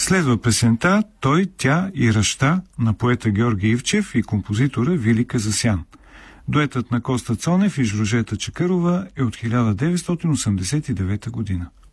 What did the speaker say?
Следва песента "Той, тя и ръща" на поета Георги Ивчев и композитора Вили Казасян. Дуетът на Коста Цонев и Жоржета Чакърова е от 1989 година.